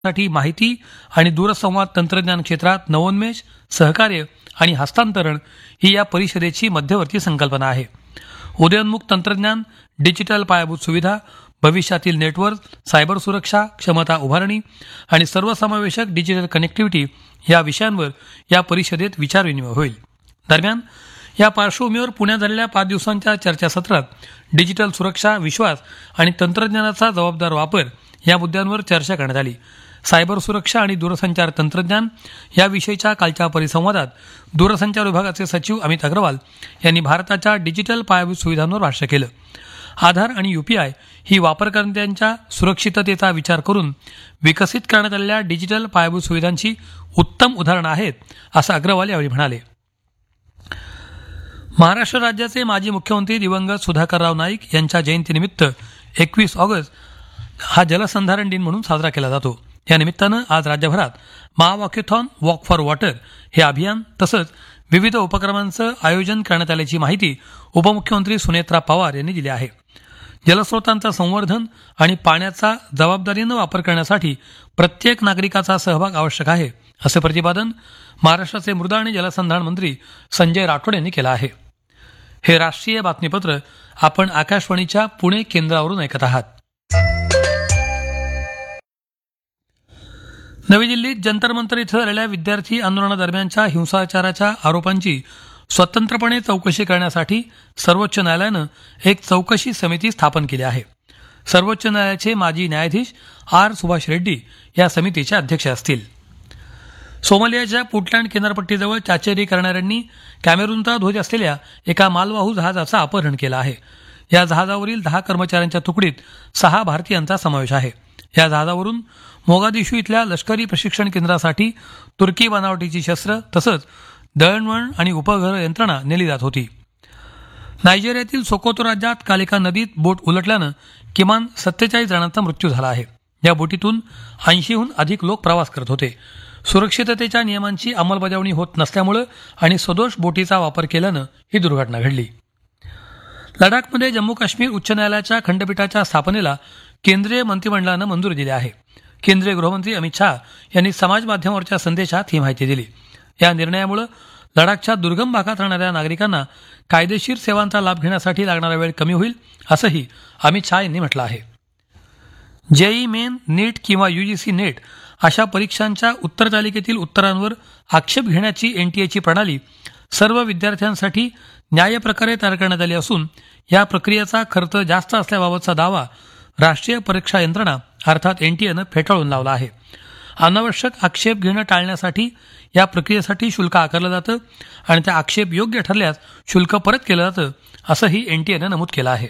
साठी माहिती आणि दूरसंवाद तंत्रज्ञान क्षेत्रात नवोन्मेष, सहकार्य आणि हस्तांतरण ही या परिषदेची मध्यवर्ती संकल्पना आहे. उदयोन्मुख तंत्रज्ञान, डिजिटल पायाभूत सुविधा, भविष्यातील नेटवर्क, सायबर सुरक्षा, क्षमता उभारणी आणि सर्वसमावेशक डिजिटल कनेक्टिव्हिटी या विषयांवर या परिषदेत विचारविनिमय होईल. दरम्यान या पार्श्वभूमीवर पुण्यात झालेल्या 5 दिवसांच्या चर्चासत्रात डिजिटल सुरक्षा, विश्वास आणि तंत्रज्ञानाचा जबाबदार वापर या मुद्द्यांवर चर्चा करण्यात आली. सायबर सुरक्षा आणि दूरसंचार तंत्रज्ञान याविषयीच्या कालच्या परिसंवादात दूरसंचार विभागाचे सचिव अमित अग्रवाल यांनी भारताच्या डिजिटल पायाभूत सुविधांवर भाष्य केलं. आधार आणि यूपीआय ही वापरकर्त्यांच्या सुरक्षिततेचा विचार करून विकसित करण्यात आलेल्या डिजिटल पायाभूत सुविधांची उत्तम उदाहरणं आहेत, असं अग्रवाल यावेळी म्हणाले. महाराष्ट्र राज्याचे माजी मुख्यमंत्री दिवंगत सुधाकरराव नाईक यांच्या जयंतीनिमित्त 21 ऑगस्ट हा जलसंधारण दिन म्हणून साजरा केला जातो. या निमित्तानं आज राज्यभरात महावॉकेथॉन, वॉक फॉर वॉटर हे अभियान तसंच विविध उपक्रमांचं आयोजन करण्यात आल्याची माहिती उपमुख्यमंत्री सुनेत्रा पवार यांनी दिली आहे. जलस्रोतांचं संवर्धन आणि पाण्याचा जबाबदारीनं वापर करण्यासाठी प्रत्येक नागरिकाचा सहभाग आवश्यक आहे, असं प्रतिपादन महाराष्ट्राचे मृदा आणि जलसंधारण मंत्री संजय राठोड यांनी केलं आहे. हे राष्ट्रीय बातमीपत्र आपण आकाशवाणीच्या पुणे केंद्रावरून ऐकत आहात. नवी दिल्लीत जंतर मंतर इथं झालेल्या विद्यार्थी आंदोलनादरम्यानच्या हिंसाचाराच्या आरोपांची स्वतंत्रपणे चौकशी करण्यासाठी सर्वोच्च न्यायालयानं एक चौकशी समिती स्थापन केली आहे. सर्वोच्च न्यायालयाचे माजी न्यायाधीश आर सुभाष रेड्डी या समितीचे अध्यक्ष असतील. सोमालियाच्या पुंटलँड किनारपट्टीजवळ चाचेरी करणाऱ्यांनी कॅमेरूनचा ध्वज असलेल्या एका मालवाहू जहाजाचं अपहरण केलं आहे. या जहाजावरील 10 कर्मचाऱ्यांच्या तुकडीत 6 भारतीयांचा समावेश आहे. या जहाजावरून मोगादिशू इथल्या लष्करी प्रशिक्षण केंद्रासाठी तुर्की बनावटीची शस्त्र तसंच दळणवळण आणि उपग्रह यंत्रणा नेली जात होती. नायजेरियातील सोकोतो राज्यात काल एका नदीत बोट उलटल्यानं किमान 47 जणांचा मृत्यू झाला आहे. या बोटीतून 80हून अधिक लोक प्रवास करत होते. सुरक्षिततेच्या नियमांची अंमलबजावणी होत नसल्यामुळे आणि सदोष बोटीचा वापर केल्यानं ही दुर्घटना घडली. लडाखमध्ये जम्मू काश्मीर उच्च न्यायालयाच्या खंडपीठाच्या स्थापनेला केंद्रीय मंत्रिमंडळानं मंजुरी दिली आहे. केंद्रीय गृहमंत्री अमित शहा यांनी समाज माध्यमावरच्या संदेशात ही माहिती दिली. या निर्णयामुळे लडाखच्या दुर्गम भागात राहणाऱ्या नागरिकांना कायदेशीर सेवांचा लाभ घेण्यासाठी लागणारा वेळ कमी होईल, असंही अमित शहा यांनी म्हटलं आहे. जेईई मेन, नीट किंवा यूजीसी नेट अशा परीक्षांच्या उत्तरतालिकेतील उत्तरांवर आक्षेप घेण्याची एनटीएची प्रणाली सर्व विद्यार्थ्यांसाठी न्याय्यप्रकारे तयार करण्यात आली असून या प्रक्रियेचा खर्च जास्त असल्याबाबतचा दावा राष्ट्रीय परीक्षा यंत्रणा अर्थात एनटीएनं फेटाळून लावला आहे. अनावश्यक आक्षेप घेणं टाळण्यासाठी या प्रक्रियेसाठी शुल्क आकारलं जातं आणि त्या आक्षेप योग्य ठरल्यास शुल्क परत केलं जातं, असंही एनटीएनं नमूद केलं आहे.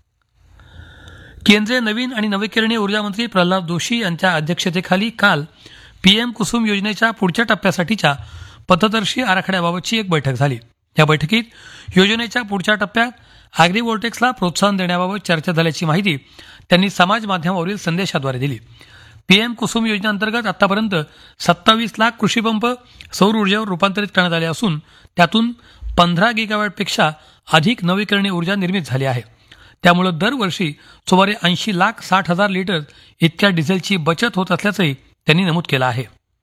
केंद्रीय नवीन आणि नवीकरणीय ऊर्जा मंत्री प्रल्हाद जोशी यांच्या अध्यक्षतेखाली काल पीएम कुसुम योजनेच्या पुढच्या टप्प्यासाठीच्या पथदर्शी आराखड्याबाबतची एक बैठक झाली. या बैठकीत योजनेच्या पुढच्या टप्प्यात अॅग्रीव्होल्टेक्सला प्रोत्साहन देण्याबाबत चर्चा झाल्याची माहिती त्यांनी समाज माध्यमावरील संदेशाद्वारे दिली. पीएम कुसुम योजनेअंतर्गत आतापर्यंत 27 लाख कृषीपंप सौर ऊर्जेवर रूपांतरित करण्यात आले असून त्यातून 15 गिगावॅटपेक्षा अधिक नवीकरणीय ऊर्जा निर्मित झाली आहे. त्यामुळे दरवर्षी सुमारे 80,60,000 लिटर इतक्या डिझेलची बचत होत असल्याचंही त्यांनी नमूद केलं आहे.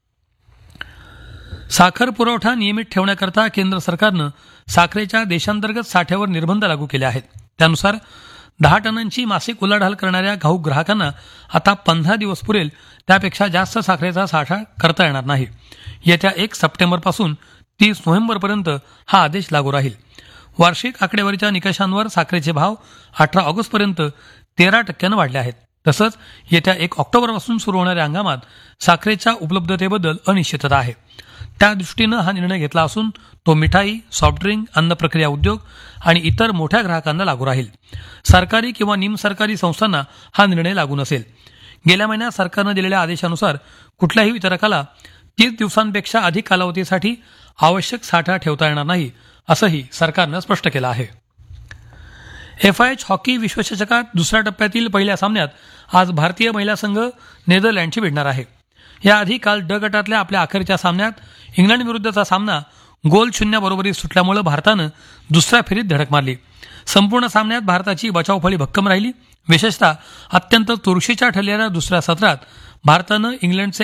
साखर पुरवठा नियमित ठेवण्याकरता केंद्र सरकारनं साखरेच्या देशांतर्गत साठ्यावर निर्बंध लागू केले आहेत. त्यानुसार 10 टनांची मासिक उलाढाल करणाऱ्या घाऊक ग्राहकांना आता 15 दिवस पुरेल त्यापेक्षा जास्त साखरेचा साठा करता येणार नाही. येत्या 1 सप्टेंबरपासून 30 नोव्हेंबरपर्यंत हा आदेश लागू राहील. वार्षिक आकडेवारीच्या निकषांवर साखरेचे भाव 18 ऑगस्टपर्यंत 13% वाढले आहेत. तसंच येत्या 1 ऑक्टोबरपासून सुरू होणाऱ्या हंगामात साखरेच्या उपलब्धतेबद्दल अनिश्चितता आहे. त्या दृष्टीनं हा निर्णय घेतला असून तो मिठाई, सॉफ्ट ड्रिंक, अन्न प्रक्रिया उद्योग आणि इतर मोठ्या ग्राहकांना लागू राहील. सरकारी किंवा निमसरकारी संस्थांना हा निर्णय लागू नसेल. गेल्या महिन्यात सरकारनं दिलेल्या आदेशानुसार कुठल्याही वितरकाला 30 दिवसांपेक्षा अधिक कालावधीसाठी आवश्यक साठा ठेवता येणार नाही, असंही सरकारनं स्पष्ट केलं आहे. FIH हॉकी विश्वचषकात दुसऱ्या टप्प्यातील पहिल्या सामन्यात आज भारतीय महिला संघ नेदरलँडशी भिडणार आहे. याआधी काल ड गटातल्या आपल्या अखेरच्या सामन्यात इंग्लंड विरुद्धचा सामना गोल 0 बरोबरीत सुटल्यामुळे भारतानं दुसऱ्या फेरीत धडक मारली. संपूर्ण सामन्यात भारताची बचावफळी भक्कम राहिली. विशेषतः अत्यंत चुरशीच्या ठरलेल्या दुसऱ्या सत्रात भारतानं इंग्लंडचे